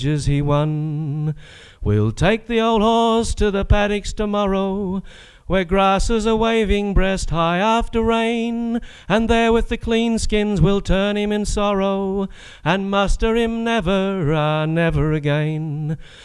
he won. We'll take the old horse to the paddocks tomorrow, where grasses are waving breast high after rain, and there with the clean skins we'll turn him in sorrow, and muster him never, never again.